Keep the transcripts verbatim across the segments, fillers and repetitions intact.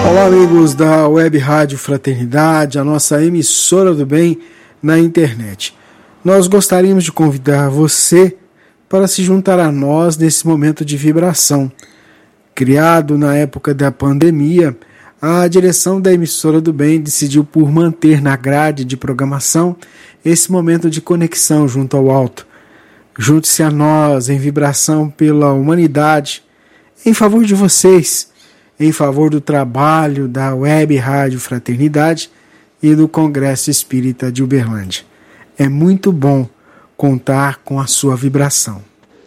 Olá, amigos da Web Rádio Fraternidade, a nossa emissora do bem na internet. Nós gostaríamos de convidar você para se juntar a nós nesse momento de vibração. Criado na época da pandemia, a direção da emissora do bem decidiu por manter na grade de programação esse momento de conexão junto ao alto. Junte-se a nós em vibração pela humanidade, em favor de vocês, em favor do trabalho da Web Rádio Fraternidade e do Congresso Espírita de Uberlândia. É muito bom contar com a sua vibração.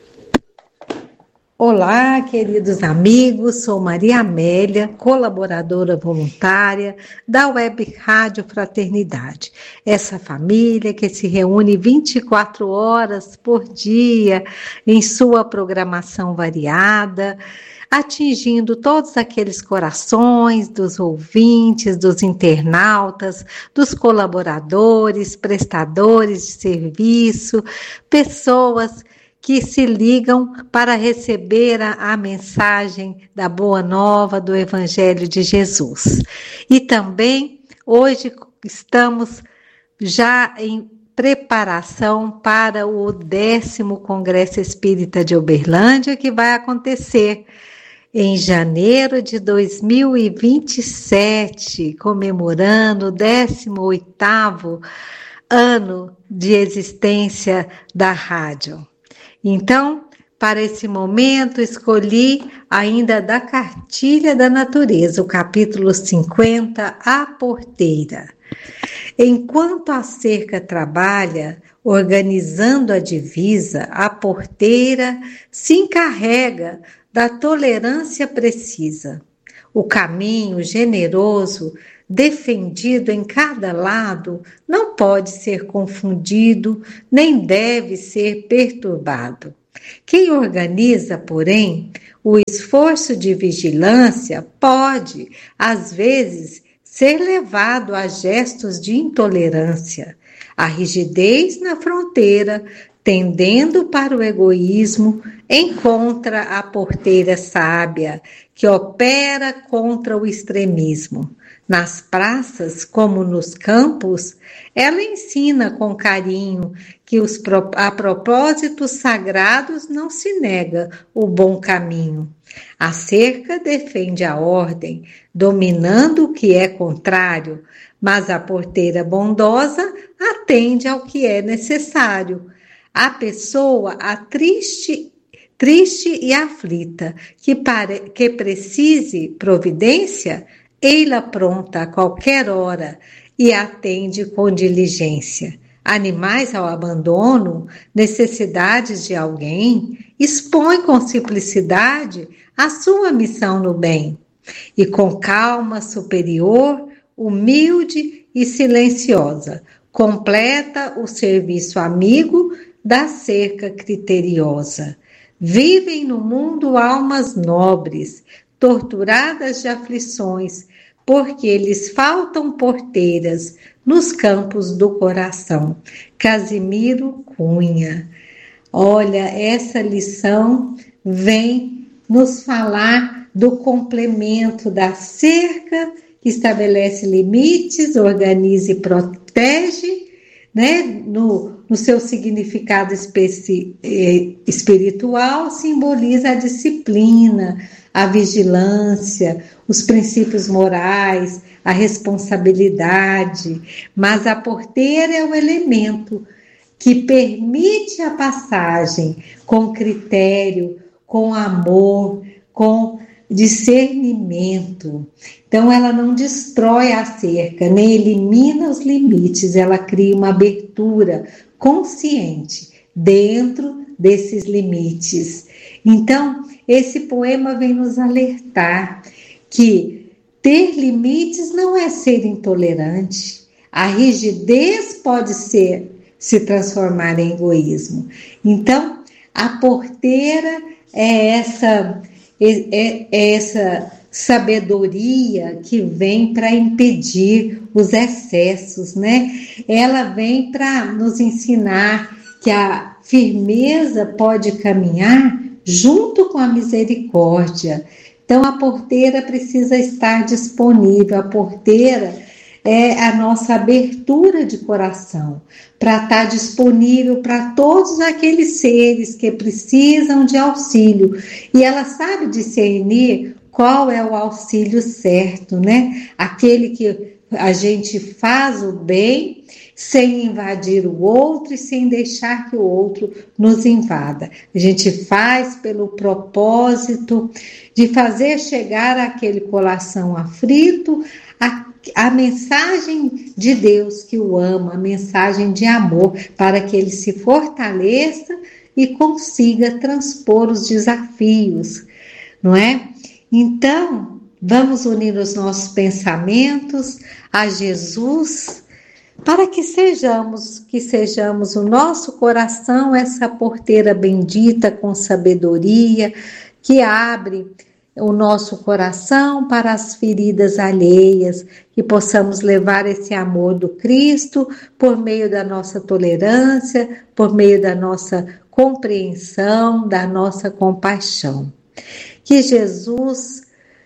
Olá, queridos amigos, sou Maria Amélia, colaboradora voluntária da Web Rádio Fraternidade. Essa família que se reúne vinte e quatro horas por dia em sua programação variada, atingindo todos aqueles corações dos ouvintes, dos internautas, dos colaboradores, prestadores de serviço, pessoas que se ligam para receber a, a mensagem da Boa Nova do Evangelho de Jesus. E também, hoje, estamos já em preparação para o décimo Congresso Espírita de Uberlândia, que vai acontecer em janeiro de dois mil e vinte e sete, comemorando o décimo oitavo ano de existência da rádio. Então, para esse momento, escolhi ainda da Cartilha da Natureza, o capítulo cinquenta, A Porteira. Enquanto a cerca trabalha, organizando a divisa, a porteira se encarrega da tolerância precisa. O caminho generoso, defendido em cada lado, não pode ser confundido, nem deve ser perturbado. Quem organiza, porém, o esforço de vigilância pode, às vezes, ser levado a gestos de intolerância. A rigidez na fronteira, tendendo para o egoísmo, encontra a porteira sábia, que opera contra o extremismo. Nas praças, como nos campos, ela ensina com carinho que os, a propósitos sagrados não se nega o bom caminho. A cerca defende a ordem, dominando o que é contrário, mas a porteira bondosa atende ao que é necessário. A pessoa, a triste, triste e aflita, que, pare, que precise providência, ei-la pronta a qualquer hora e atende com diligência. Animais ao abandono, necessidades de alguém, expõe com simplicidade a sua missão no bem. E com calma superior, humilde e silenciosa, completa o serviço amigo da cerca criteriosa. Vivem no mundo almas nobres, torturadas de aflições, porque lhes faltam porteiras nos campos do coração. Casimiro Cunha. Olha, essa lição vem nos falar do complemento da cerca, que estabelece limites, organiza e protege, né? No, no seu significado especi, eh, espiritual, simboliza a disciplina, a vigilância, os princípios morais, a responsabilidade, mas a porteira é o elemento que permite a passagem com critério, com amor, com discernimento. Então, ela não destrói a cerca, nem elimina os limites, ela cria uma abertura consciente dentro desses limites. Então, esse poema vem nos alertar que ter limites não é ser intolerante. A rigidez pode ser se transformar em egoísmo. Então, a porteira é essa, é, é essa sabedoria que vem para impedir os excessos, né? Ela vem para nos ensinar que a firmeza pode caminhar junto com a misericórdia, Então, a porteira precisa estar disponível, a porteira é a nossa abertura de coração, para estar disponível para todos aqueles seres que precisam de auxílio. E ela sabe discernir qual é o auxílio certo, né? Aquele que a gente faz o bem sem invadir o outro e sem deixar que o outro nos invada. A gente faz pelo propósito de fazer chegar àquele coração aflito a, a mensagem de Deus que o ama, a mensagem de amor, para que ele se fortaleça e consiga transpor os desafios, não é? Então, vamos unir os nossos pensamentos a Jesus, para que sejamos, que sejamos o nosso coração essa porteira bendita com sabedoria, que abre o nosso coração para as feridas alheias, que possamos levar esse amor do Cristo por meio da nossa tolerância, por meio da nossa compreensão, da nossa compaixão. Que Jesus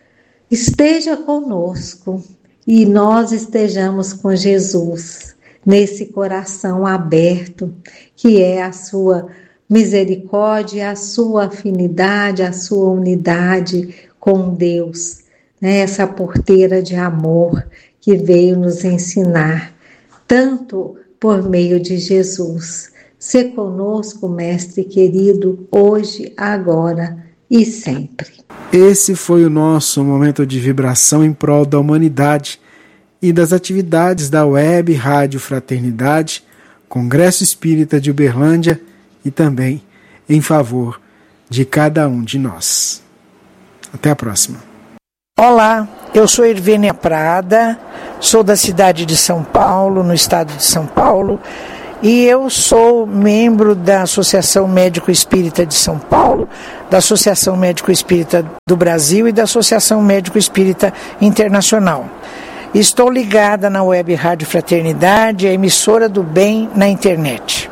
esteja conosco e nós estejamos com Jesus nesse coração aberto, que é a sua misericórdia, a sua afinidade, a sua unidade com Deus, né? Essa porteira de amor que veio nos ensinar, tanto por meio de Jesus. Se conosco, Mestre querido, hoje, agora e sempre. Esse foi o nosso momento de vibração em prol da humanidade e das atividades da Web Rádio Fraternidade, Congresso Espírita de Uberlândia, e também em favor de cada um de nós. Até a próxima. Olá, eu sou Irvênia Prada, sou da cidade de São Paulo, no estado de São Paulo, e eu sou membro da Associação Médico Espírita de São Paulo, da Associação Médico Espírita do Brasil e da Associação Médico Espírita Internacional. Estou ligada na Web Rádio Fraternidade, a emissora do bem na internet.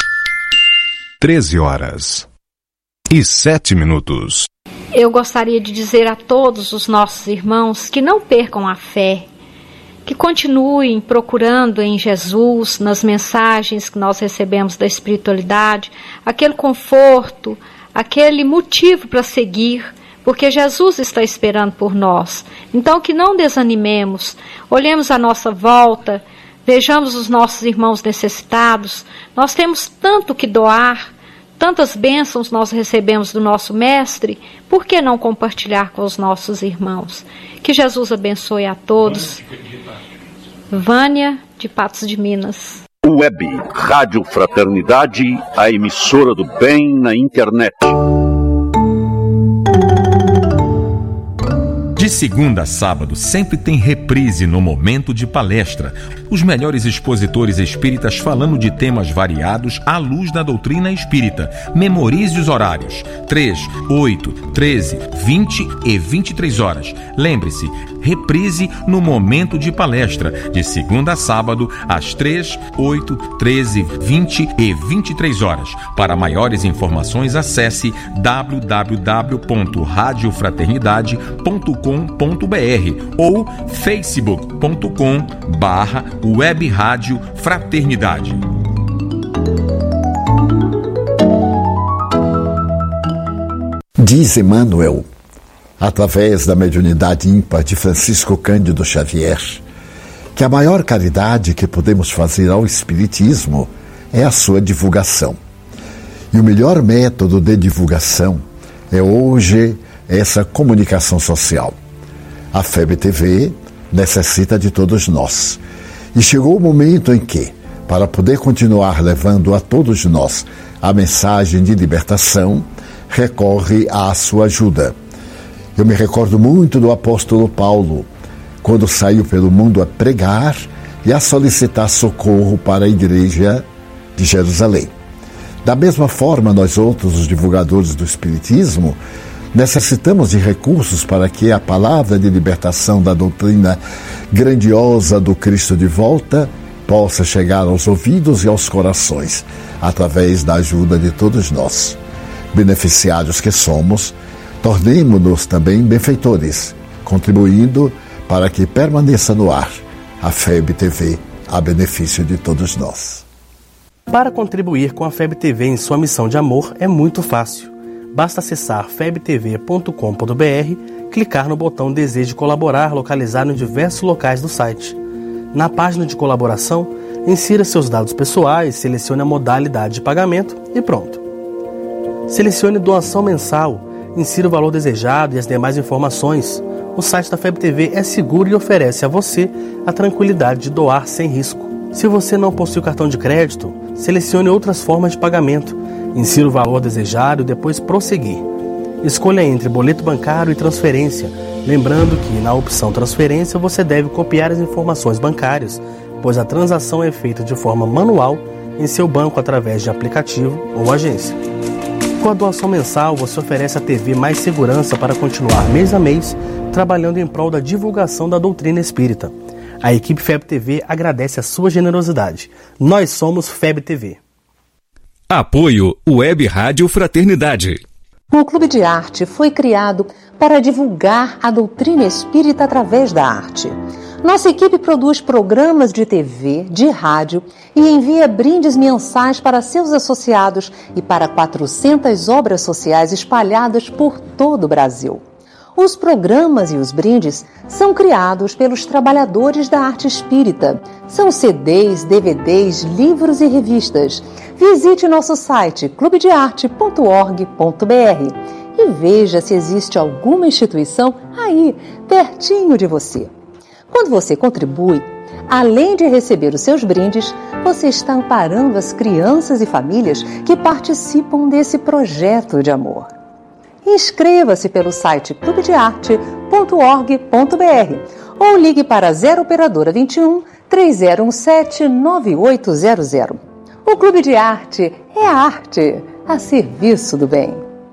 treze horas e sete minutos. Eu gostaria de dizer a todos os nossos irmãos que não percam a fé, que continuem procurando em Jesus, nas mensagens que nós recebemos da espiritualidade, aquele conforto, aquele motivo para seguir, porque Jesus está esperando por nós. Então que não desanimemos, olhemos à nossa volta, vejamos os nossos irmãos necessitados. Nós temos tanto que doar, tantas bênçãos nós recebemos do nosso Mestre, por que não compartilhar com os nossos irmãos? Que Jesus abençoe a todos. Vânia, de Patos de Minas. Web Rádio Fraternidade, a emissora do bem na internet. De segunda a sábado, sempre tem reprise no Momento de Palestra. Os melhores expositores espíritas falando de temas variados à luz da doutrina espírita. Memorize os horários: três, oito, treze, vinte e vinte e três horas. Lembre-se, reprise no Momento de Palestra, de segunda a sábado, às três, oito, treze, vinte e vinte e três horas. Para maiores informações, acesse w w w ponto rádio fraternidade ponto com ponto b r ou facebook ponto com barra web rádio fraternidade. Diz Emmanuel, através da mediunidade ímpar de Francisco Cândido Xavier, que a maior caridade que podemos fazer ao Espiritismo é a sua divulgação. E o melhor método de divulgação é hoje essa comunicação social. A F E B T V necessita de todos nós. E chegou o momento em que, para poder continuar levando a todos nós a mensagem de libertação, recorre à sua ajuda. Eu me recordo muito do apóstolo Paulo, quando saiu pelo mundo a pregar e a solicitar socorro para a igreja de Jerusalém. Da mesma forma, nós outros, os divulgadores do Espiritismo, necessitamos de recursos para que a palavra de libertação da doutrina grandiosa do Cristo de volta possa chegar aos ouvidos e aos corações, através da ajuda de todos nós. Beneficiários que somos Tornemo-nos também benfeitores, contribuindo para que permaneça no ar a F E B T V, a benefício de todos nós. Para contribuir com a F E B T V em sua missão de amor é muito fácil. Basta acessar f e b t v ponto com ponto b r, clicar no botão Deseje colaborar localizado em diversos locais do site. Na página de colaboração, insira seus dados pessoais, selecione a modalidade de pagamento e pronto. Selecione doação mensal, insira o valor desejado e as demais informações. O site da F E B T V é seguro e oferece a você a tranquilidade de doar sem risco. Se você não possui cartão de crédito, selecione outras formas de pagamento. Insira o valor desejado e depois prosseguir. Escolha entre boleto bancário e transferência, lembrando que na opção transferência você deve copiar as informações bancárias, pois a transação é feita de forma manual em seu banco através de aplicativo ou agência. Com a doação mensal, você oferece à T V mais segurança para continuar mês a mês trabalhando em prol da divulgação da doutrina espírita. A equipe F E B T V agradece a sua generosidade. Nós somos F E B T V. Apoio Web Rádio Fraternidade. O Clube de Arte foi criado para divulgar a doutrina espírita através da arte. Nossa equipe produz programas de T V, de rádio e envia brindes mensais para seus associados e para quatrocentas obras sociais espalhadas por todo o Brasil. Os programas e os brindes são criados pelos trabalhadores da arte espírita. São C Ds, D V Ds, livros e revistas. Visite nosso site clube de arte ponto org ponto b r e veja se existe alguma instituição aí, pertinho de você. Quando você contribui, além de receber os seus brindes, você está amparando as crianças e famílias que participam desse projeto de amor. Inscreva-se pelo site clube de arte ponto org ponto b r ou ligue para zero operadora vinte e um, três zero um sete, nove oito zero zero. O Clube de Arte é arte a serviço do bem.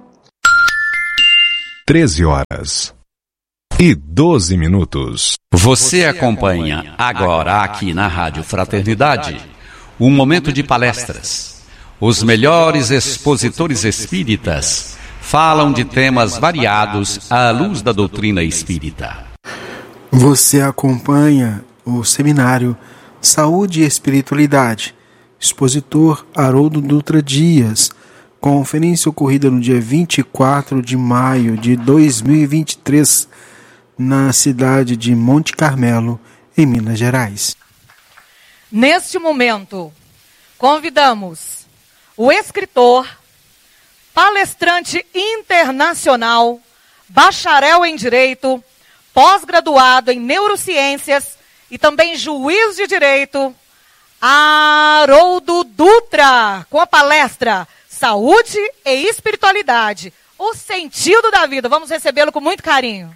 treze horas e doze minutos. Você acompanha agora aqui na Rádio Fraternidade um momento de palestras. Os melhores expositores espíritas falam de temas variados à luz da doutrina espírita. Você acompanha o seminário Saúde e Espiritualidade, expositor Haroldo Dutra Dias, conferência ocorrida no dia vinte e quatro de maio de dois mil e vinte e três, na cidade de Monte Carmelo, em Minas Gerais. Neste momento, convidamos o escritor, palestrante internacional, bacharel em Direito, pós-graduado em Neurociências e também juiz de Direito, Haroldo Dutra, com a palestra Saúde e Espiritualidade, o sentido da vida. Vamos recebê-lo com muito carinho.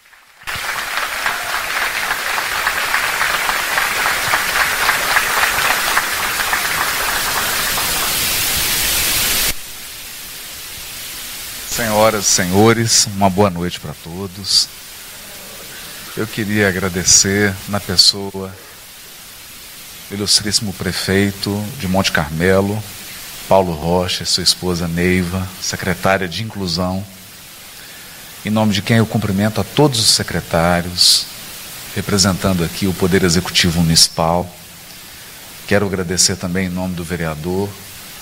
Senhoras e senhores, uma boa noite para todos. Eu queria agradecer na pessoa do ilustríssimo prefeito de Monte Carmelo, Paulo Rocha, sua esposa Neiva, secretária de Inclusão, em nome de quem eu cumprimento a todos os secretários, representando aqui o Poder Executivo Municipal. Quero agradecer também em nome do vereador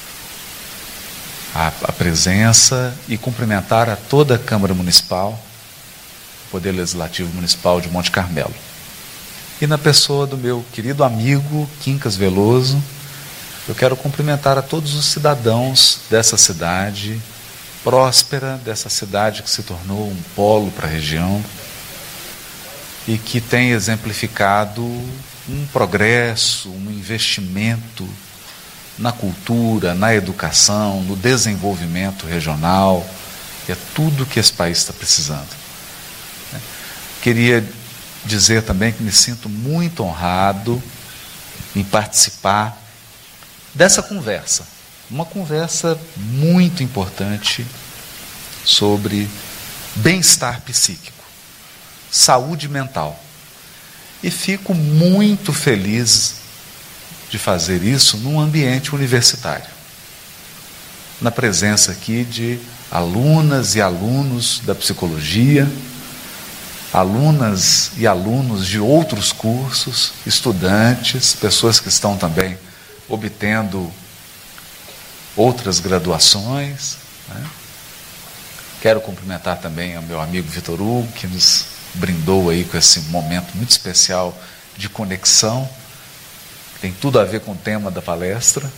a, a presença e cumprimentar a toda a Câmara Municipal, Poder Legislativo Municipal de Monte Carmelo. E na pessoa do meu querido amigo Quincas Veloso, eu quero cumprimentar a todos os cidadãos dessa cidade próspera, dessa cidade que se tornou um polo para a região e que tem exemplificado um progresso, um investimento na cultura, na educação, no desenvolvimento regional, que é tudo que esse país está precisando. Queria dizer também que me sinto muito honrado em participar dessa conversa, uma conversa muito importante sobre bem-estar psíquico, saúde mental. E fico muito feliz de fazer isso num ambiente universitário. na presença aqui de alunas e alunos da psicologia, alunas e alunos de outros cursos, estudantes, pessoas que estão também obtendo outras graduações, né? Quero cumprimentar também o meu amigo Vitor Hugo, que nos brindou aí com esse momento muito especial de conexão, que tem tudo a ver com o tema da palestra.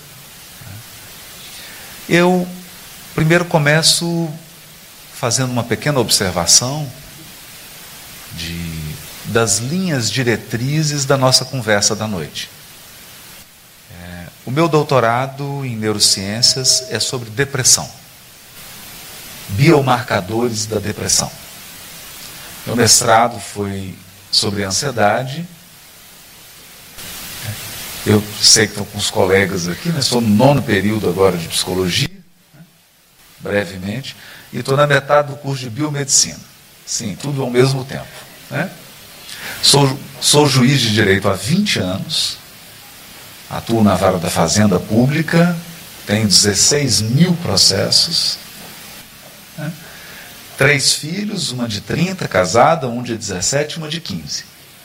Eu primeiro começo fazendo uma pequena observação de, das linhas diretrizes da nossa conversa da noite. É, o meu doutorado em neurociências é sobre depressão, biomarcadores da depressão. Meu mestrado foi sobre ansiedade. Eu sei que estou com os colegas aqui, né? Estou no nono período agora de psicologia, né? Brevemente, e estou na metade do curso de biomedicina. Sim, tudo ao mesmo tempo, né? Sou, sou juiz de direito há vinte anos, atuo na vara da Fazenda Pública, tenho dezesseis mil processos, né? Três filhos, uma de trinta, casada, um de dezessete e uma de quinze.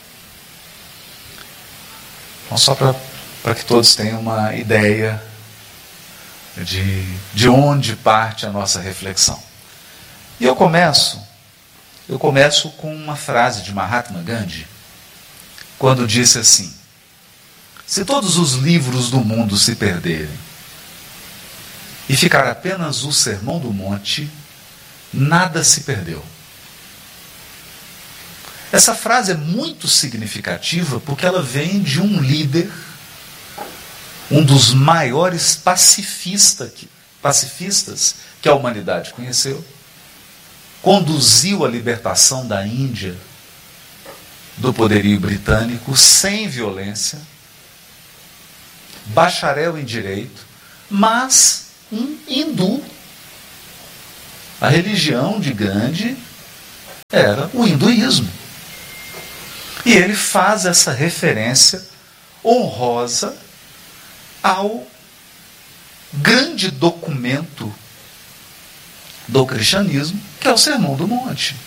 Então, só para que todos tenham uma ideia de, de onde parte a nossa reflexão. E eu começo, eu começo com uma frase de Mahatma Gandhi, quando disse assim: se todos os livros do mundo se perderem e ficar apenas o Sermão do Monte, nada se perdeu. Essa frase é muito significativa porque ela vem de um líder, um dos maiores pacifista que, pacifistas que a humanidade conheceu, conduziu a libertação da Índia do poderio britânico sem violência, bacharel em direito, mas um hindu. A religião de Gandhi era o hinduísmo. E ele faz essa referência honrosa ao grande documento do cristianismo, que é o Sermão do Monte.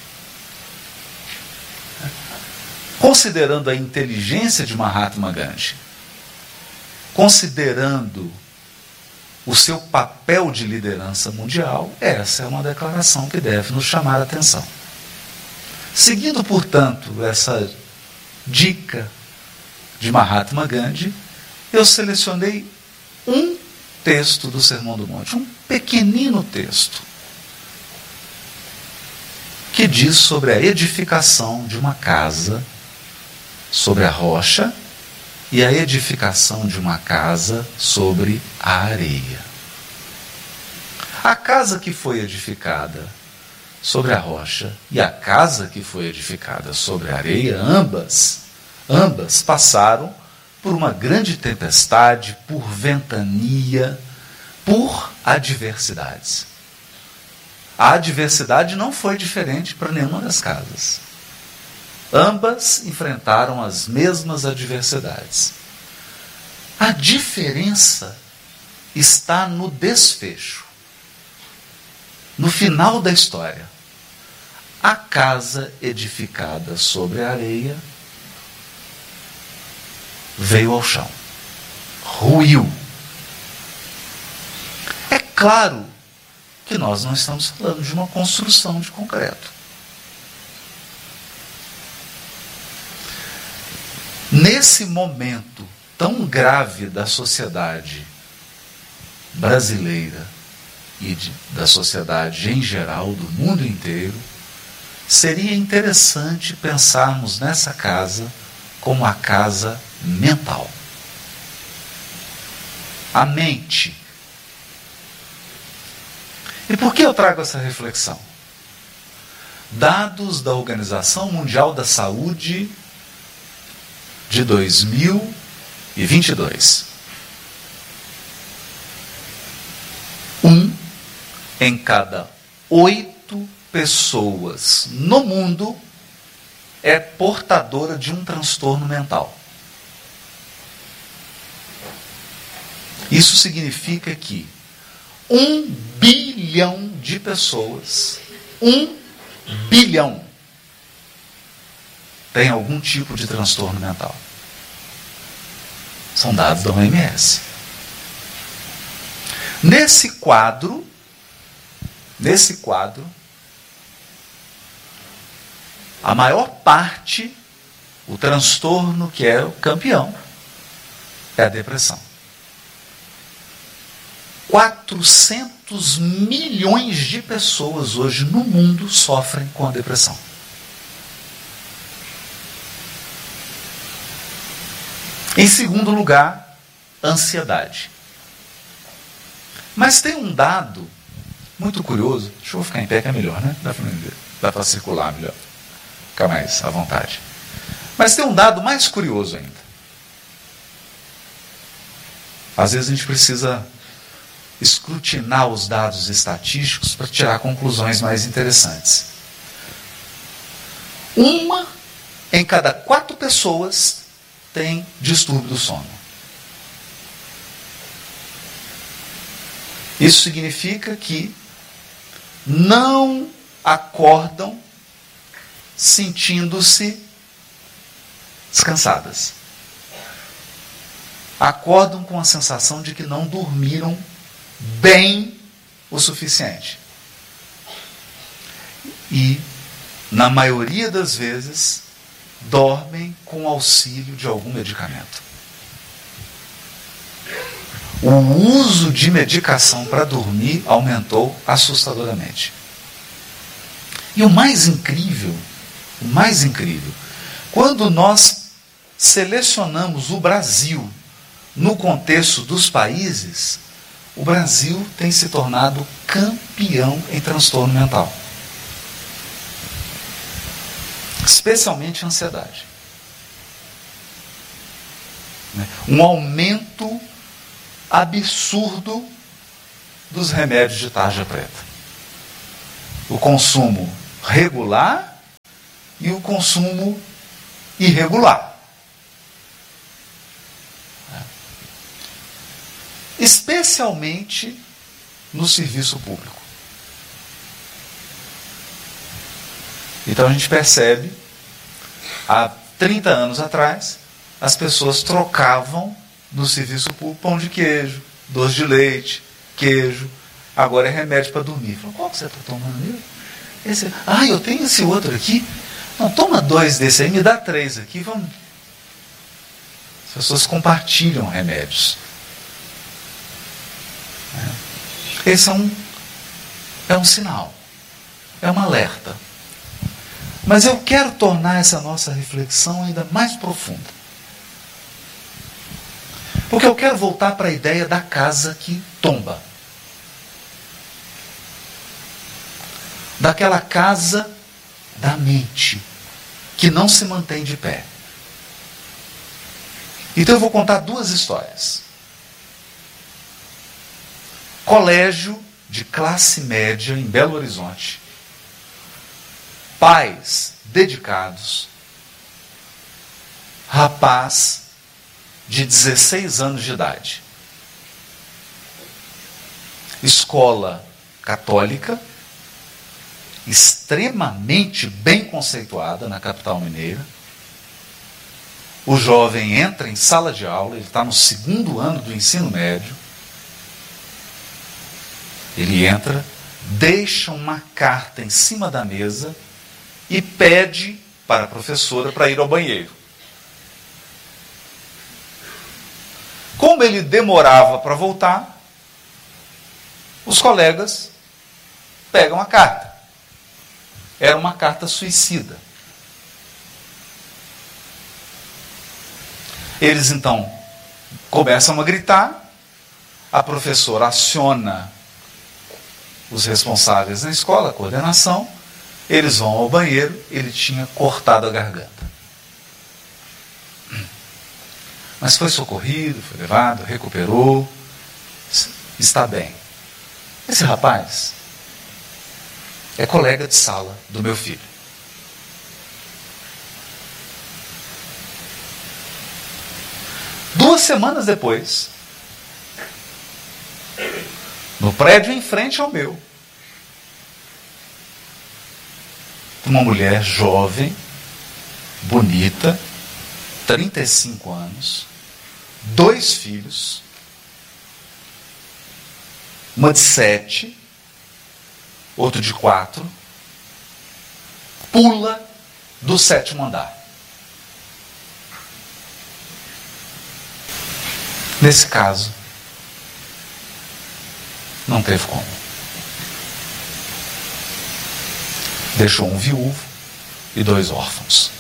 Considerando a inteligência de Mahatma Gandhi, considerando o seu papel de liderança mundial, essa é uma declaração que deve nos chamar a atenção. Seguindo, portanto, essa dica de Mahatma Gandhi, eu selecionei um texto do Sermão do Monte, um pequenino texto, que diz sobre a edificação de uma casa sobre a rocha e a edificação de uma casa sobre a areia. A casa que foi edificada sobre a rocha e a casa que foi edificada sobre a areia, ambas, ambas passaram por uma grande tempestade, por ventania, por adversidades. A adversidade não foi diferente para nenhuma das casas. Ambas enfrentaram as mesmas adversidades. A diferença está no desfecho. No final da história, a casa edificada sobre a areia veio ao chão, ruiu. É claro que nós não estamos falando de uma construção de concreto. Nesse momento tão grave da sociedade brasileira e de, da sociedade em geral, do mundo inteiro, seria interessante pensarmos nessa casa como a casa mental. A mente. E por que eu trago essa reflexão? Dados da Organização Mundial da Saúde de dois mil e vinte e dois. Um em cada oito pessoas no mundo é portadora de um transtorno mental. Isso significa que Um bilhão de pessoas, um bilhão, tem algum tipo de transtorno mental. São dados da O M S. Nesse quadro, nesse quadro, a maior parte, o transtorno que é o campeão, é a depressão. quatrocentos milhões de pessoas hoje no mundo sofrem com a depressão. Em segundo lugar, ansiedade. Mas tem um dado muito curioso. Deixa eu ficar em pé que é melhor, né? Dá para dá para circular melhor. Ficar mais à vontade. Mas tem um dado mais curioso ainda. Às vezes a gente precisa escrutinar os dados estatísticos para tirar conclusões mais interessantes. Uma em cada quatro pessoas tem distúrbio do sono. Isso significa que não acordam sentindo-se descansadas. Acordam com a sensação de que não dormiram bem o suficiente. E, na maioria das vezes, dormem com auxílio de algum medicamento. O uso de medicação para dormir aumentou assustadoramente. E o mais incrível, o mais incrível, quando nós selecionamos o Brasil no contexto dos países, o Brasil tem se tornado campeão em transtorno mental. Especialmente ansiedade. Um aumento absurdo dos remédios de tarja preta. O consumo regular e o consumo irregular. Especialmente no serviço público. Então a gente percebe, há trinta anos atrás, as pessoas trocavam no serviço público pão de queijo, doce de leite, queijo, agora é remédio para dormir. Fala, qual que você está tomando mesmo? Esse, ah, eu tenho esse outro aqui. Não, toma dois desse aí, me dá três aqui. Vamos. As pessoas compartilham remédios. Esse é um, é um sinal, é um alerta. Mas eu quero tornar essa nossa reflexão ainda mais profunda. Porque eu quero voltar para a ideia da casa que tomba. Daquela casa da mente, que não se mantém de pé. Então eu vou contar duas histórias. Colégio de classe média em Belo Horizonte. Pais dedicados. Rapaz de dezesseis anos de idade. Escola católica, extremamente bem conceituada na capital mineira. O jovem entra em sala de aula, ele está no segundo ano do ensino médio. Ele entra, deixa uma carta em cima da mesa e pede para a professora para ir ao banheiro. Como ele demorava para voltar, os colegas pegam a carta. Era uma carta suicida. Eles então começam a gritar, a professora aciona os responsáveis na escola, a coordenação, eles vão ao banheiro, ele tinha cortado a garganta. Mas foi socorrido, foi levado, recuperou, está bem. Esse rapaz é colega de sala do meu filho. Duas semanas depois, no no prédio em frente ao meu, uma mulher jovem, bonita, trinta e cinco anos, dois filhos, uma de sete, outro de quatro, pula do sétimo andar. Nesse caso, não teve como. Deixou um viúvo e dois órfãos.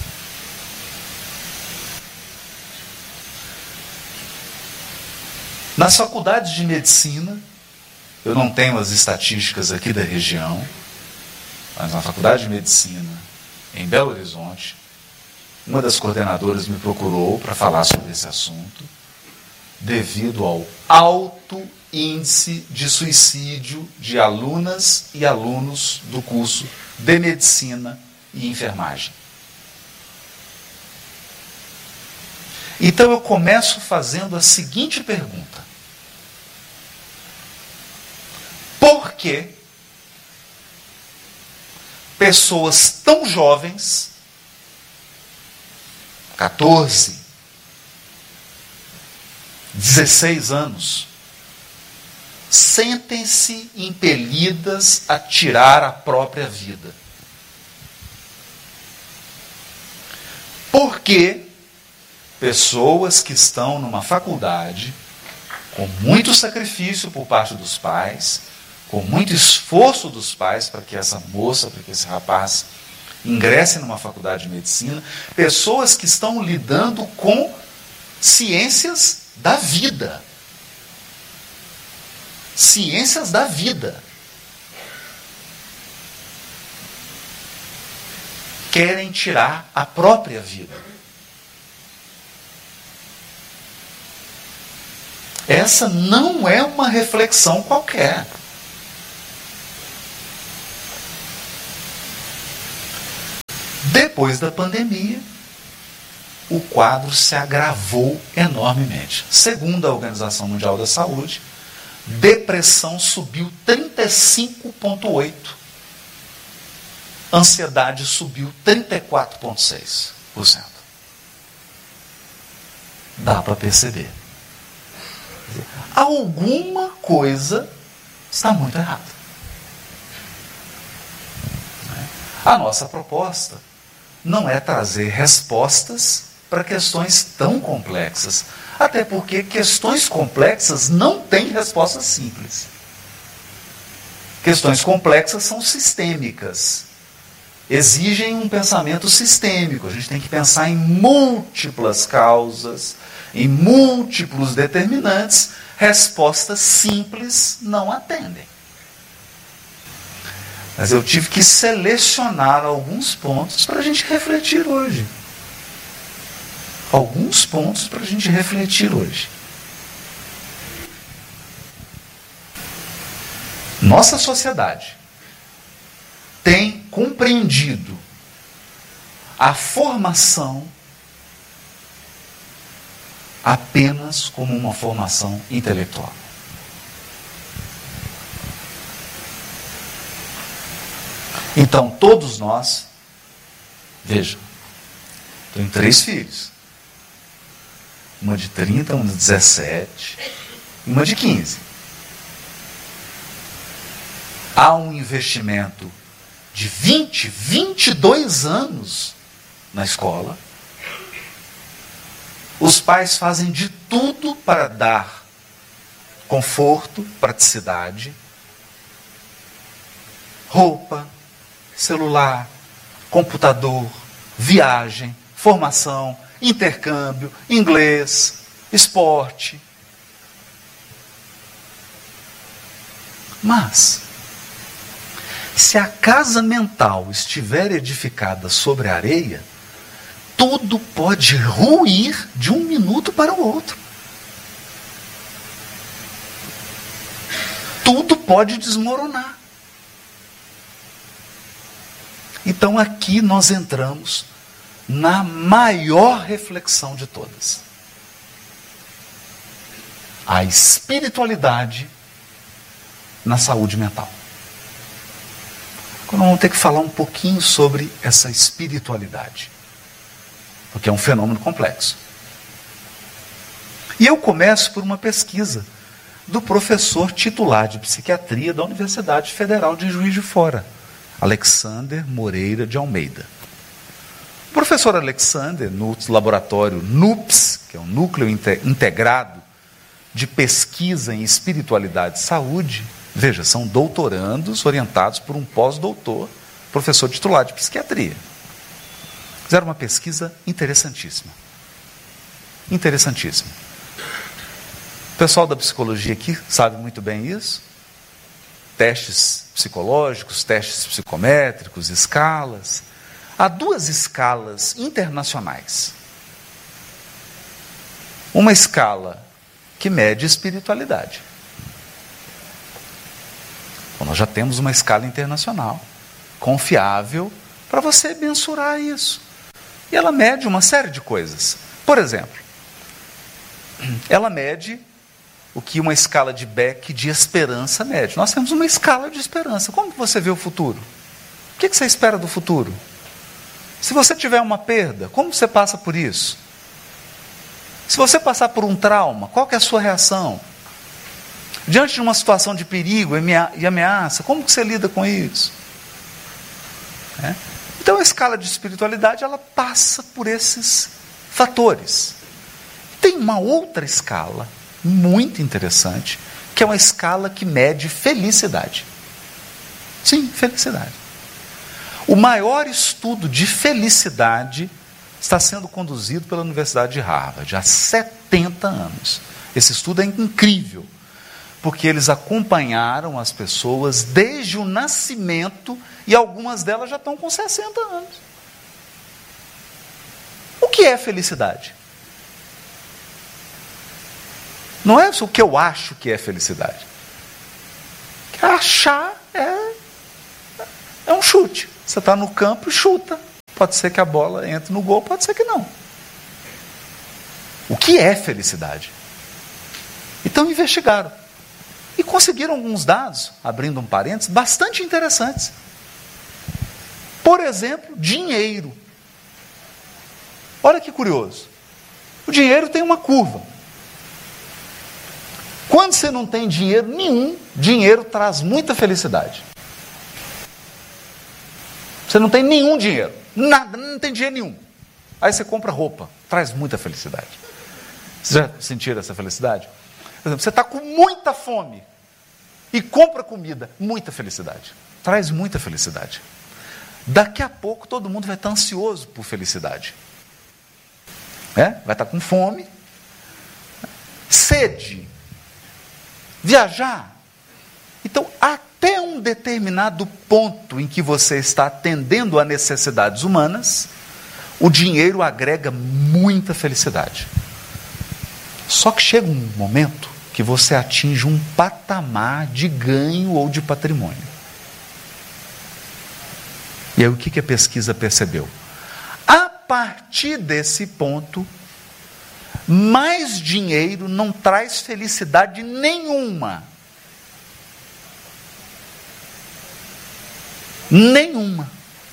Nas faculdades de medicina, eu não tenho as estatísticas aqui da região, mas na faculdade de medicina, em Belo Horizonte, uma das coordenadoras me procurou para falar sobre esse assunto, devido ao alto índice de suicídio de alunas e alunos do curso de medicina e enfermagem. Então eu começo fazendo a seguinte pergunta: por que pessoas tão jovens, catorze, dezesseis anos, sentem-se impelidas a tirar a própria vida? Por que pessoas que estão numa faculdade, com muito sacrifício por parte dos pais, com muito esforço dos pais para que essa moça, para que esse rapaz ingresse numa faculdade de medicina, pessoas que estão lidando com ciências da vida. Ciências da vida. Querem tirar a própria vida. Essa não é uma reflexão qualquer. Depois da pandemia, o quadro se agravou enormemente. Segundo a Organização Mundial da Saúde, depressão subiu trinta e cinco vírgula oito por cento. Ansiedade subiu trinta e quatro vírgula seis por cento. Dá para perceber. Alguma coisa está muito errada. A nossa proposta não é trazer respostas para questões tão complexas. Até porque questões complexas não têm respostas simples. Questões complexas são sistêmicas. Exigem um pensamento sistêmico. A gente tem que pensar em múltiplas causas, em múltiplos determinantes. Respostas simples não atendem. Mas eu tive que selecionar alguns pontos para a gente refletir hoje. Alguns pontos para a gente refletir hoje. Nossa sociedade tem compreendido a formação apenas como uma formação intelectual. Então, todos nós, vejam, tenho três filhos. Uma de trinta, uma de dezessete e uma de quinze. Há um investimento de vinte, vinte e dois anos na escola. Os pais fazem de tudo para dar conforto, praticidade, roupa, celular, computador, viagem, formação, intercâmbio, inglês, esporte. Mas, se a casa mental estiver edificada sobre a areia, tudo pode ruir de um minuto para o outro. Tudo pode desmoronar. Então aqui nós entramos na maior reflexão de todas. A espiritualidade na saúde mental. Agora vamos ter que falar um pouquinho sobre essa espiritualidade, porque é um fenômeno complexo. E eu começo por uma pesquisa do professor titular de psiquiatria da Universidade Federal de Juiz de Fora, Alexander Moreira de Almeida. O professor Alexander, no laboratório NUPS, que é um Núcleo Integrado de Pesquisa em Espiritualidade e Saúde, veja, são doutorandos orientados por um pós-doutor, professor titular de psiquiatria. Fizeram uma pesquisa interessantíssima. Interessantíssima. O pessoal da psicologia aqui sabe muito bem isso. Testes psicológicos, testes psicométricos, escalas. Há duas escalas internacionais. Uma escala que mede espiritualidade. Então, nós já temos uma escala internacional, confiável, para você mensurar isso. E ela mede uma série de coisas. Por exemplo, ela mede o que uma escala de Beck de esperança mede. Nós temos uma escala de esperança. Como você vê o futuro? O que você espera do futuro? Se você tiver uma perda, como você passa por isso? Se você passar por um trauma, qual que é a sua reação? Diante de uma situação de perigo e ameaça, como que você lida com isso? É? Então a escala de espiritualidade, ela passa por esses fatores. Tem uma outra escala muito interessante, que é uma escala que mede felicidade. Sim, felicidade. O maior estudo de felicidade está sendo conduzido pela Universidade de Harvard há setenta anos. Esse estudo é incrível, porque eles acompanharam as pessoas desde o nascimento e algumas delas já estão com sessenta anos. O que é felicidade? Não é o que eu acho que é felicidade. Achar é, é um chute. Você está no campo e chuta. Pode ser que a bola entre no gol, pode ser que não. O que é felicidade? Então investigaram. E conseguiram alguns dados, abrindo um parênteses, bastante interessantes. Por exemplo, dinheiro. Olha que curioso. O dinheiro tem uma curva. Quando você não tem dinheiro nenhum, dinheiro traz muita felicidade. Você não tem nenhum dinheiro, nada, não tem dinheiro nenhum. Aí você compra roupa, traz muita felicidade. Vocês já sentiram essa felicidade? Por exemplo, você está com muita fome e compra comida, muita felicidade. Traz muita felicidade. Daqui a pouco todo mundo vai estar ansioso por felicidade. É? Vai estar com fome, sede, viajar. Então, até um determinado ponto em que você está atendendo a necessidades humanas, o dinheiro agrega muita felicidade. Só que chega um momento que você atinge um patamar de ganho ou de patrimônio. E aí o que que a pesquisa percebeu? A partir desse ponto, mais dinheiro não traz felicidade nenhuma. Nenhuma.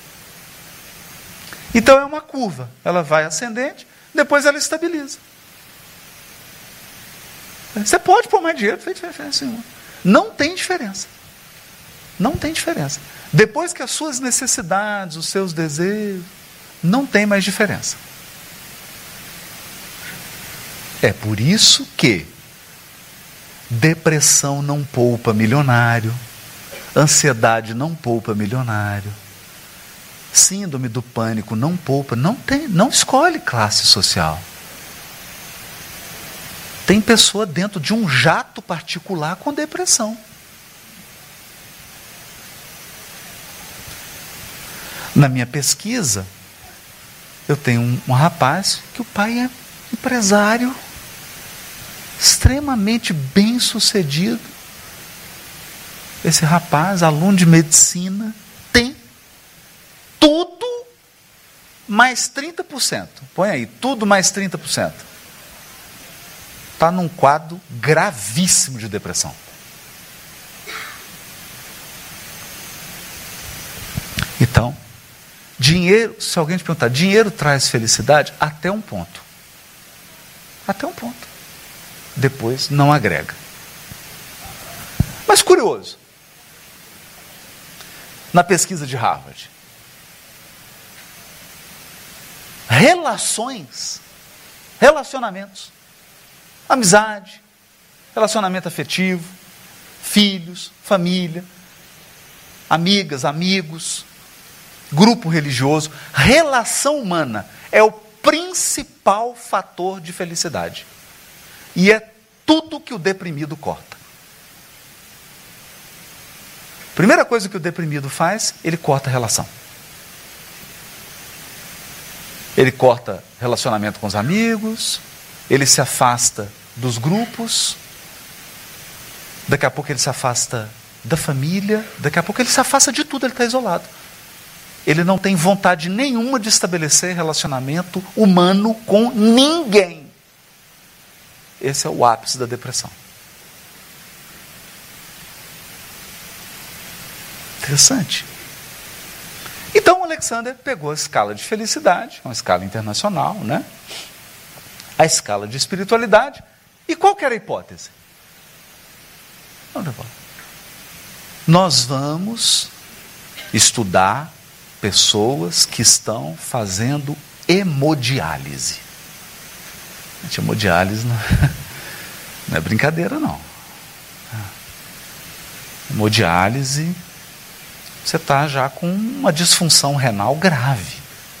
Então é uma curva. Ela vai ascendente, depois ela estabiliza. Você pode pôr mais dinheiro, não tem diferença nenhuma. Não tem diferença. Não tem diferença. Depois que as suas necessidades, os seus desejos, não tem mais diferença. É por isso que depressão não poupa milionário, ansiedade não poupa milionário, síndrome do pânico não poupa, não tem, não escolhe classe social. Tem pessoa dentro de um jato particular com depressão. Na minha pesquisa, eu tenho um, um rapaz que o pai é empresário, extremamente bem sucedido. Esse rapaz, aluno de medicina, tem tudo mais trinta por cento. Põe aí, tudo mais trinta por cento. Está num quadro gravíssimo de depressão. Então, dinheiro, se alguém te perguntar, dinheiro traz felicidade? Até um ponto. Até um ponto. Depois não agrega. Mas curioso, na pesquisa de Harvard, relações, relacionamentos, amizade, relacionamento afetivo, filhos, família, amigas, amigos, grupo religioso, relação humana é o principal fator de felicidade. E é tudo que o deprimido corta. Primeira coisa que o deprimido faz, ele corta a relação. Ele corta relacionamento com os amigos, ele se afasta dos grupos, daqui a pouco ele se afasta da família, daqui a pouco ele se afasta de tudo, ele está isolado. Ele não tem vontade nenhuma de estabelecer relacionamento humano com ninguém. Esse é o ápice da depressão. Interessante. Então, Alexander pegou a escala de felicidade, uma escala internacional, né? A escala de espiritualidade. E qual que era a hipótese? Nós vamos estudar pessoas que estão fazendo hemodiálise. Gente, hemodiálise não, não é brincadeira, não. Hemodiálise, você está já com uma disfunção renal grave.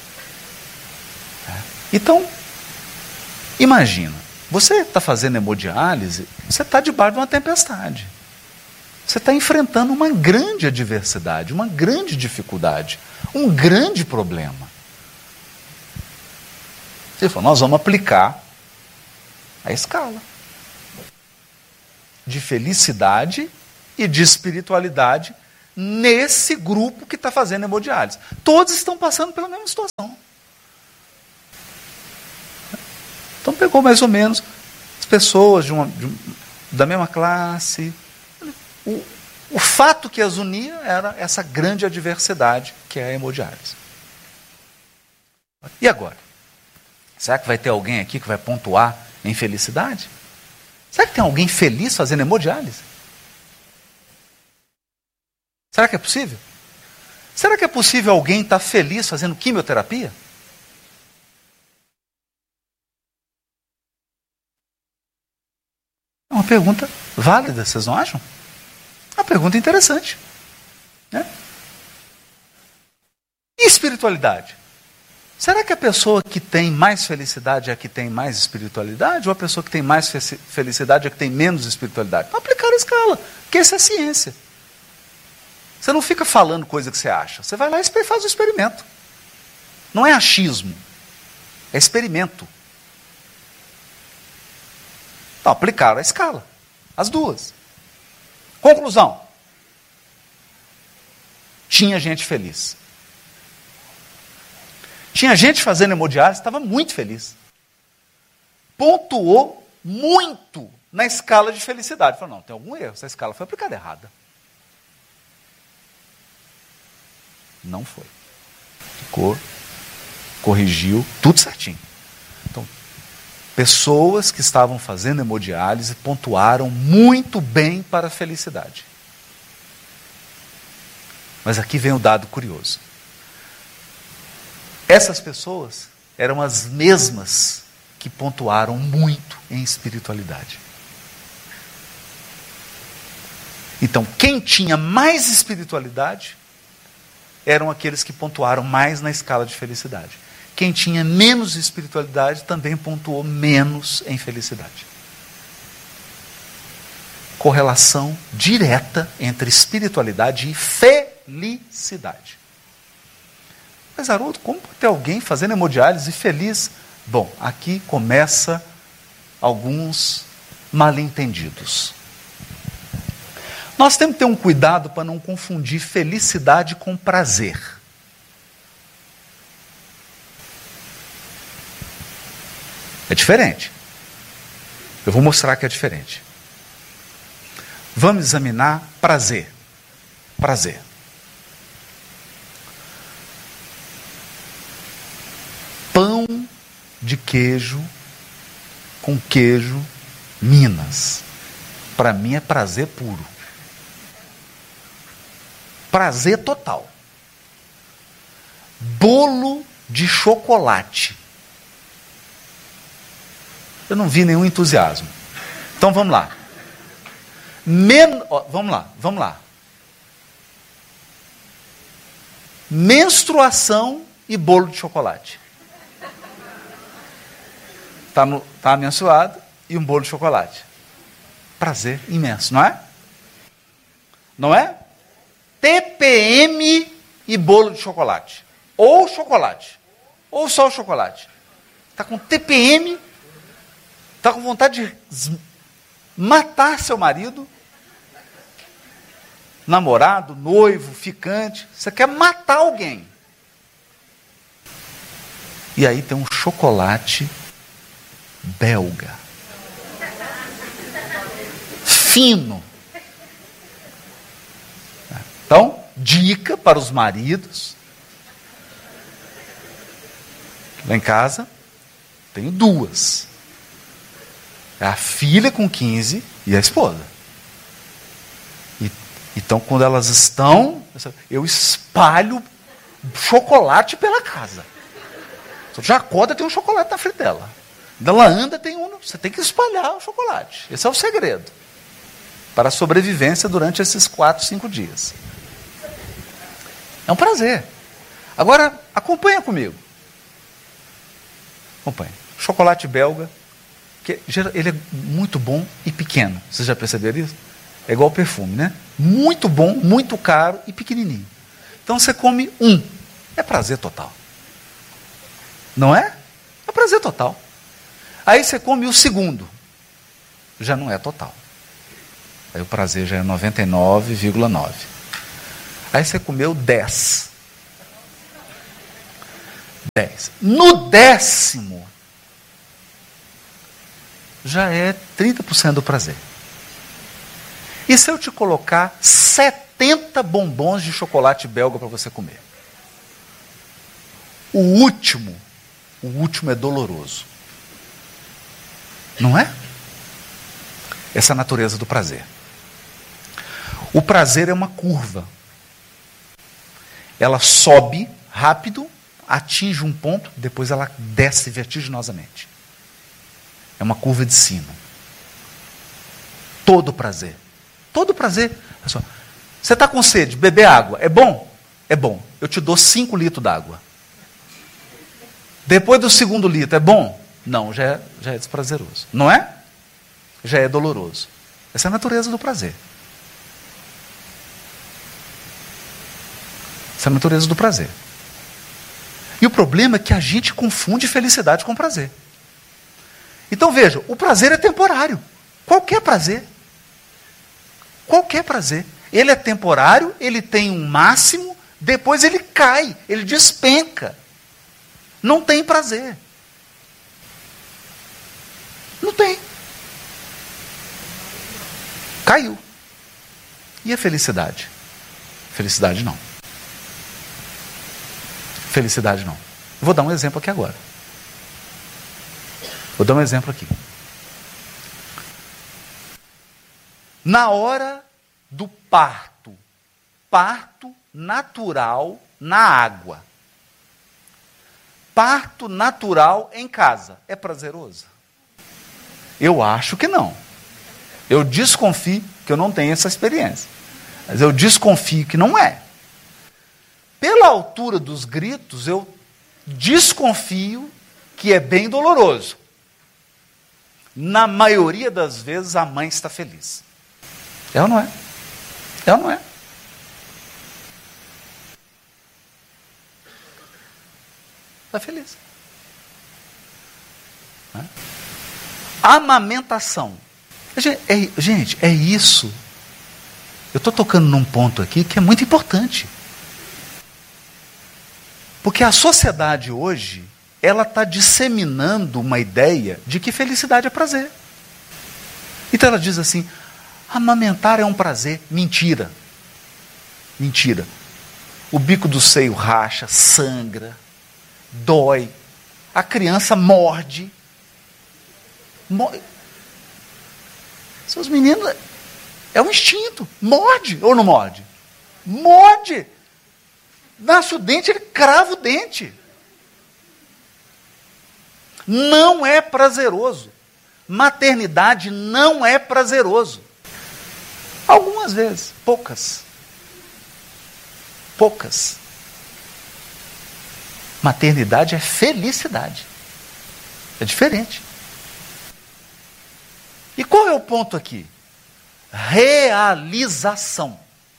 Então, imagina, você está fazendo hemodiálise, você está debaixo de uma tempestade. Você está enfrentando uma grande adversidade, uma grande dificuldade, um grande problema. Você falou, nós vamos aplicar a escala de felicidade e de espiritualidade nesse grupo que está fazendo hemodiálise. Todos estão passando pela mesma situação. Então pegou mais ou menos as pessoas de uma, de, da mesma classe. O, o fato que as unia era essa grande adversidade que é a hemodiálise. E agora? Será que vai ter alguém aqui que vai pontuar em felicidade? Será que tem alguém feliz fazendo hemodiálise? Será que é possível? Será que é possível alguém estar feliz fazendo quimioterapia? É uma pergunta válida, vocês não acham? É uma pergunta interessante, né? E espiritualidade? Será que a pessoa que tem mais felicidade é a que tem mais espiritualidade? Ou a pessoa que tem mais felicidade é a que tem menos espiritualidade? Para aplicar a escala, porque essa é ciência. Você não fica falando coisa que você acha. Você vai lá e faz o experimento. Não é achismo, é experimento. Então, aplicaram a escala, as duas. Conclusão. Tinha gente feliz. Tinha gente fazendo hemodiálise, estava muito feliz. Pontuou muito na escala de felicidade. Falou, não, tem algum erro, essa escala foi aplicada errada. Não foi. Ficou, corrigiu, tudo certinho. Então, pessoas que estavam fazendo hemodiálise pontuaram muito bem para a felicidade. Mas aqui vem o dado curioso. Essas pessoas eram as mesmas que pontuaram muito em espiritualidade. Então, quem tinha mais espiritualidade eram aqueles que pontuaram mais na escala de felicidade. Quem tinha menos espiritualidade também pontuou menos em felicidade. Correlação direta entre espiritualidade e felicidade. Mas, Haroldo, como ter alguém fazendo hemodiálise feliz? Bom, aqui começa alguns mal-entendidos. Nós temos que ter um cuidado para não confundir felicidade com prazer. É diferente. Eu vou mostrar que é diferente. Vamos examinar prazer. Prazer. pão de queijo com queijo Minas. Para mim é prazer puro. Prazer total. Bolo de chocolate. Eu não vi nenhum entusiasmo. Então vamos lá. Men... Ó, vamos lá, vamos lá. Menstruação e bolo de chocolate. Está tá menstruado e um bolo de chocolate. Prazer imenso, não é? Não é? T P M e bolo de chocolate. Ou chocolate. Ou só o chocolate. Está com T P M, está com vontade de matar seu marido, namorado, noivo, ficante. Você quer matar alguém. E aí tem um chocolate belga. Fino. Então, dica para os maridos. Lá em casa, tenho duas. É a filha com quinze e a esposa. E, então, quando elas estão, eu espalho chocolate pela casa. Já acorda, tem um chocolate na frente dela. Quando ela anda, tem um. Você tem que espalhar o chocolate. Esse é o segredo para a sobrevivência durante esses quatro, cinco dias. É um prazer. Agora, acompanha comigo. Acompanha. Chocolate belga, que ele é muito bom e pequeno. Vocês já perceberam isso? É igual perfume, né? Muito bom, muito caro e pequenininho. Então você come um. É prazer total. Não é? É prazer total. Aí você come o segundo. Já não é total. Aí o prazer já é noventa e nove vírgula nove. Aí você comeu dez. dez. No décimo, já é trinta por cento do prazer. E se eu te colocar setenta bombons de chocolate belga para você comer? O último, o último é doloroso. Não é? Essa é a natureza do prazer. O prazer é uma curva. Ela sobe rápido, atinge um ponto, depois ela desce vertiginosamente. É uma curva de sino. Todo prazer. Todo prazer. Você está com sede, beber água. É bom? É bom. Eu te dou cinco litros d'água. Depois do segundo litro, é bom? Não, já é, já é desprazeroso. Não é? Já é doloroso. Essa é a natureza do prazer. Essa é a natureza do prazer. E o problema é que a gente confunde felicidade com prazer. Então veja, o prazer é temporário. Qualquer prazer. Qualquer prazer. Ele é temporário, ele tem um máximo, depois ele cai, ele despenca. Não tem prazer. Não tem. Caiu. E a felicidade? Felicidade não. Felicidade não. Eu vou dar um exemplo aqui agora. Vou dar um exemplo aqui. Na hora do parto, parto natural na água. Parto natural em casa. É prazeroso? Eu acho que não. Eu desconfio que eu não tenho essa experiência. Mas eu desconfio que não é. Pela altura dos gritos, eu desconfio que é bem doloroso. Na maioria das vezes, a mãe está feliz. É ou não é? É ou não é? Está feliz. Né? Amamentação. Gente, é isso. Eu estou tocando num ponto aqui que é muito importante. Porque a sociedade hoje, ela está disseminando uma ideia de que felicidade é prazer. Então ela diz assim, amamentar é um prazer. Mentira. Mentira. O bico do seio racha, sangra, dói. a criança morde. morde. Seus meninos, é um instinto. Morde ou não morde? Morde. Nasce o dente, ele crava o dente. Não é prazeroso. Maternidade não é prazeroso. Algumas vezes, poucas. Poucas. Maternidade é felicidade. É diferente. E qual é o ponto aqui? Realização.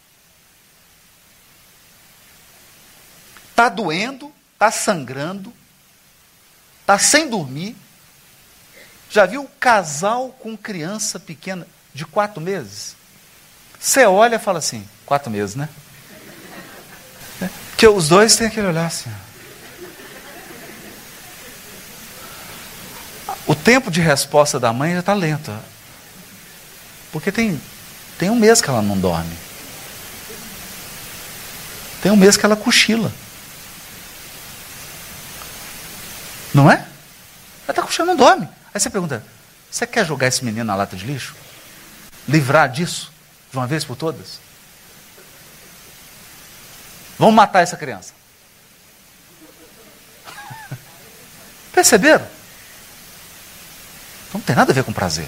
Está doendo, está sangrando, está sem dormir. Já viu casal com criança pequena de quatro meses? Você olha e fala assim, quatro meses, né? Porque os dois têm aquele olhar assim. O tempo de resposta da mãe já está lento. Porque tem, tem um mês que ela não dorme. Tem um mês que ela cochila. Não é? Ela está cochilando, não dorme. Aí você pergunta, você quer jogar esse menino na lata de lixo? Livrar disso? De uma vez por todas? Vamos matar essa criança. Perceberam? Não tem nada a ver com prazer.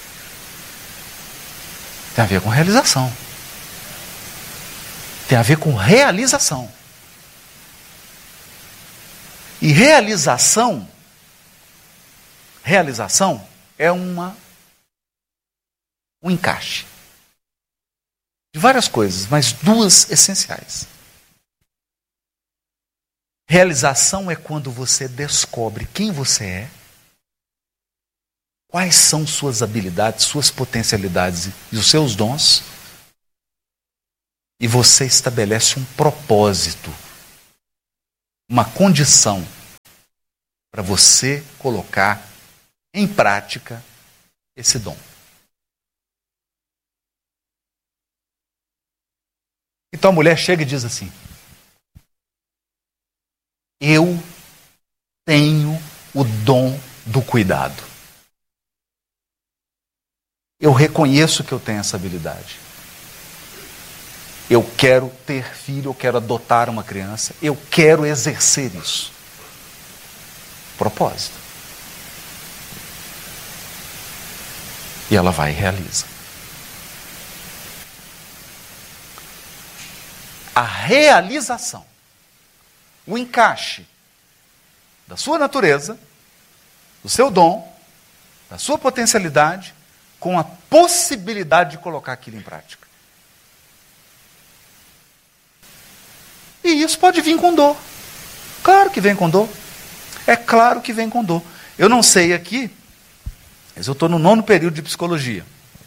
Tem a ver com realização. Tem a ver com realização. E realização, realização é uma, um encaixe de várias coisas, mas duas essenciais. Realização é quando você descobre quem você é, quais são suas habilidades, suas potencialidades e os seus dons, e você estabelece um propósito, uma condição para você colocar em prática esse dom. Então a mulher chega e diz assim: eu tenho o dom do cuidado. Eu reconheço que eu tenho essa habilidade. Eu quero ter filho, eu quero adotar uma criança, eu quero exercer isso. Propósito. E ela vai e realiza. A realização, o encaixe da sua natureza, do seu dom, da sua potencialidade, com a possibilidade de colocar aquilo em prática. E isso pode vir com dor. Claro que vem com dor. É claro que vem com dor. Eu não sei aqui, mas eu estou no nono período de psicologia.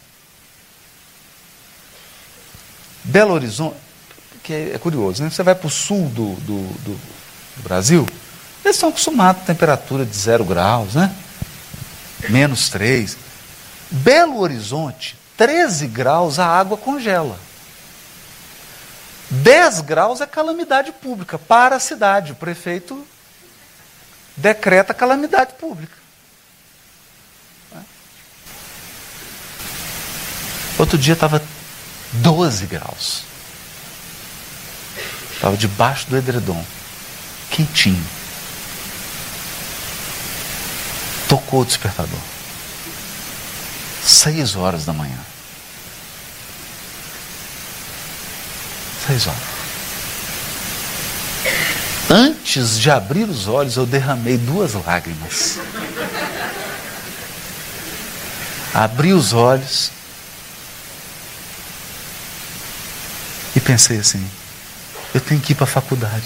Belo Horizonte, que é curioso, né? Você vai para o sul do, do, do, do Brasil, eles estão acostumados a temperatura de zero graus, né? Menos três. Belo Horizonte, treze graus, a água congela. dez graus é calamidade pública para a cidade. O prefeito decreta calamidade pública. Outro dia estava doze graus. Estava debaixo do edredom. Quentinho. Tocou o despertador. Seis horas da manhã. Seis horas. Antes de abrir os olhos, eu derramei duas lágrimas. Abri os olhos e pensei assim: eu tenho que ir para a faculdade.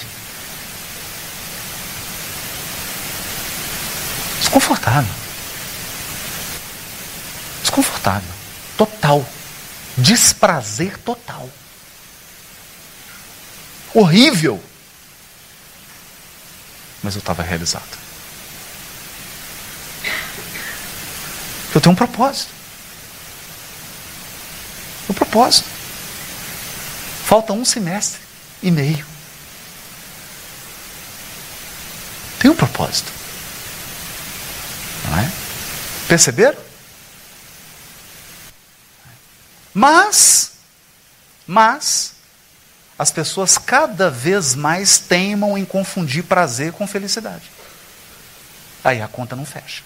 Desconfortável. Desconfortável. Total. Desprazer total. Horrível. Mas eu estava realizado. Eu tenho um propósito. Um propósito. Falta um semestre e meio. Tem um propósito. Perceberam? Mas, mas, as pessoas cada vez mais teimam em confundir prazer com felicidade. Aí a conta não fecha.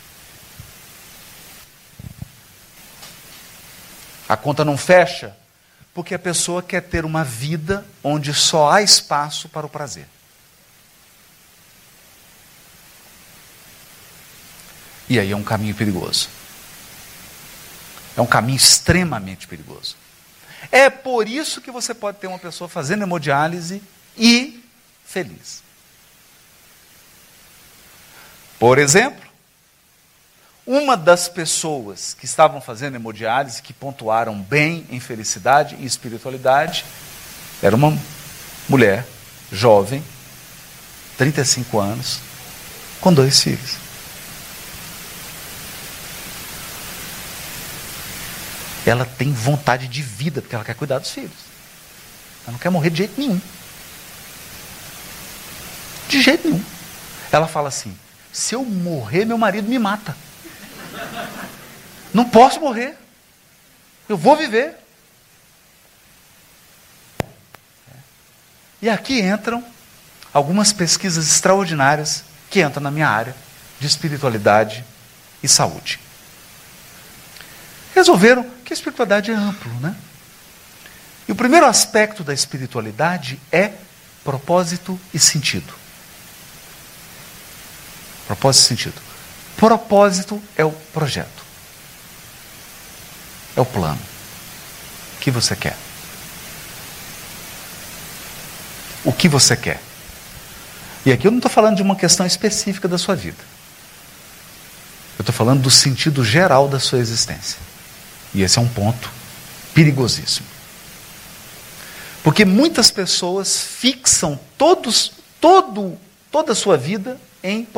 A conta não fecha porque a pessoa quer ter uma vida onde só há espaço para o prazer. E aí é um caminho perigoso. É um caminho extremamente perigoso. É por isso que você pode ter uma pessoa fazendo hemodiálise e feliz. Por exemplo, uma das pessoas que estavam fazendo hemodiálise, que pontuaram bem em felicidade e espiritualidade, era uma mulher jovem, trinta e cinco anos, com dois filhos. Ela tem vontade de vida, porque ela quer cuidar dos filhos. Ela não quer morrer de jeito nenhum. De jeito nenhum. Ela fala assim: se eu morrer, meu marido me mata. Não posso morrer. Eu vou viver. E aqui entram algumas pesquisas extraordinárias que entram na minha área de espiritualidade e saúde. Resolveram que a espiritualidade é amplo, né? E o primeiro aspecto da espiritualidade é propósito e sentido. Propósito e sentido. Propósito é o projeto. É o plano. O que você quer? O que você quer? E aqui eu não estou falando de uma questão específica da sua vida. Eu estou falando do sentido geral da sua existência. E esse é um ponto perigosíssimo. Porque muitas pessoas fixam todos, todo, toda a sua vida em